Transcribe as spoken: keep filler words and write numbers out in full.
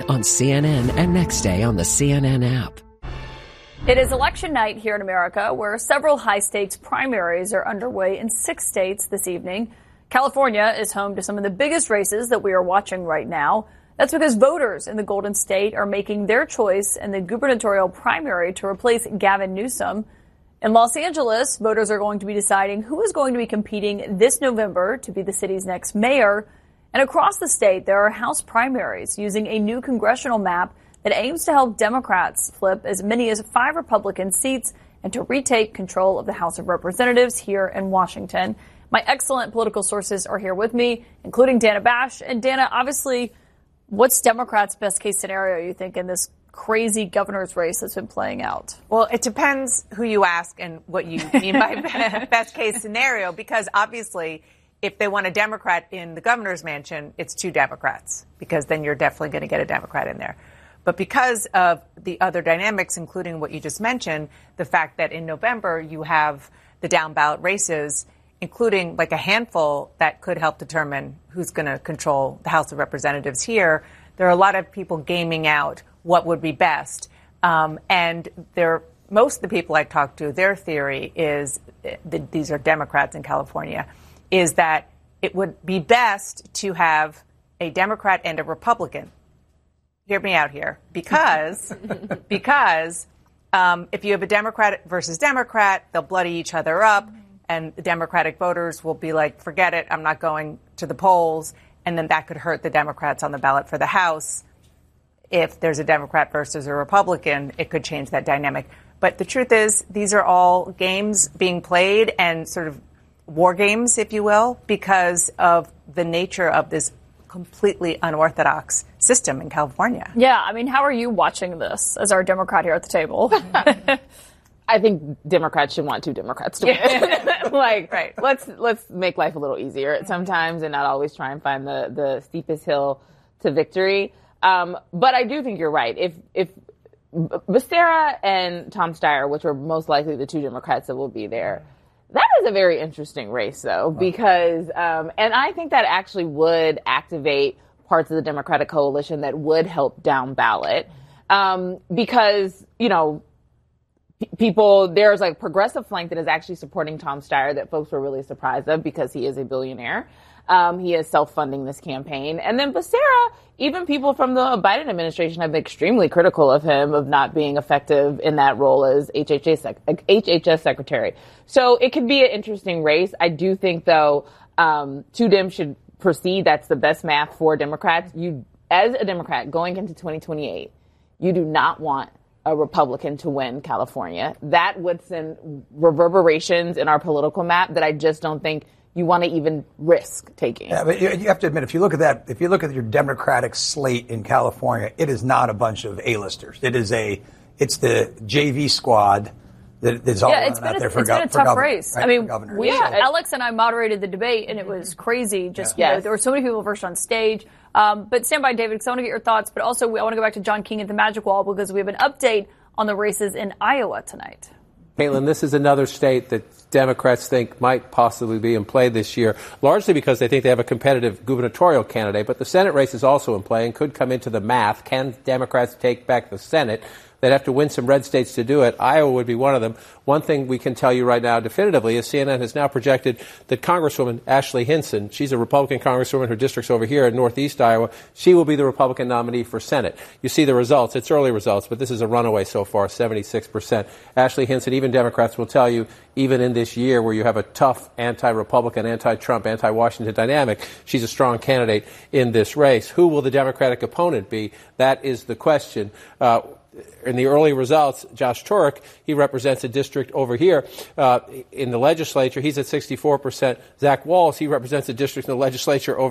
on C N N and next day on the C N N app. It is election night here in America, where several high-stakes primaries are underway in six states this evening. California is home to some of the biggest races that we are watching right now. That's because voters in the Golden State are making their choice in the gubernatorial primary to replace Gavin Newsom. In Los Angeles, voters are going to be deciding who is going to be competing this November to be the city's next mayor. And across the state, there are House primaries using a new congressional map that aims to help Democrats flip as many as five Republican seats and to retake control of the House of Representatives here in Washington. My excellent political sources are here with me, including Dana Bash. And Dana, obviously, what's Democrats' best case scenario, you think, in this crazy governor's race that's been playing out? Well, it depends who you ask and what you mean by best case scenario, because obviously if they want a Democrat in the governor's mansion, it's two Democrats, because then you're definitely going to get a Democrat in there. But because of the other dynamics, including what you just mentioned, the fact that in November you have the down ballot races, including like a handful that could help determine who's going to control the House of Representatives here, there are a lot of people gaming out what would be best. Um, and there, most of the people I talked to, their theory is, that these are Democrats in California, is that it would be best to have a Democrat and a Republican. Hear me out here, because because um, if you have a Democrat versus Democrat, they'll bloody each other up, and the Democratic voters will be like, forget it, I'm not going to the polls, and then that could hurt the Democrats on the ballot for the House. If there's a Democrat versus a Republican, it could change that dynamic. But the truth is, these are all games being played and sort of war games, if you will, because of the nature of this completely unorthodox system in California. Yeah, I mean, how are you watching this as our Democrat here at the table? I think Democrats should want two Democrats to win. like, right. let's let's make life a little easier sometimes and not always try and find the, the steepest hill to victory. Um, but I do think you're right. If if Becerra and Tom Steyer, which are most likely the two Democrats that will be there, that is a very interesting race, though, because, um, and I think that actually would activate parts of the Democratic coalition that would help down ballot, um, because, you know, p- people, there's like progressive flank that is actually supporting Tom Steyer that folks were really surprised of because he is a billionaire. Um, he is self-funding this campaign. And then Becerra, even people from the Biden administration have been extremely critical of him of not being effective in that role as H H S, sec- H H S secretary. So it could be an interesting race. I do think, though, um, two Dems should proceed. That's the best math for Democrats. You, as a Democrat going into twenty twenty-eight, you do not want a Republican to win California. That would send reverberations in our political map that I just don't think you want to even risk taking. Yeah, but you have to admit, if you look at that, if you look at your Democratic slate in California, it is not a bunch of A-listers. It is a, it's the J V squad that is all yeah, it's been out a, there for it's go- been a for tough governor, race. right, I mean, we, so. Alex and I moderated the debate, and it was crazy. Just yeah. you know, yes. there were so many people first on stage. Um, but stand by, David, because I want to get your thoughts. But also, we, I want to go back to John King at the Magic Wall because we have an update on the races in Iowa tonight. Caitlin, this is another state that Democrats think might possibly be in play this year, largely because they think they have a competitive gubernatorial candidate. But the Senate race is also in play and could come into the math. Can Democrats take back the Senate? They'd have to win some red states to do it. Iowa would be one of them. One thing we can tell you right now definitively is C N N has now projected that Congresswoman Ashley Hinson, she's a Republican congresswoman, her district's over here in northeast Iowa, she will be the Republican nominee for Senate. You see the results. It's early results, but this is a runaway so far, seventy-six percent. Ashley Hinson, even Democrats will tell you, even in this year where you have a tough anti-Republican, anti-Trump, anti-Washington dynamic, she's a strong candidate in this race. Who will the Democratic opponent be? That is the question. Uh, In the early results, Josh Turek, he represents a district over here uh, in the legislature. He's at sixty-four percent. Zach Walz, he represents a district in the legislature over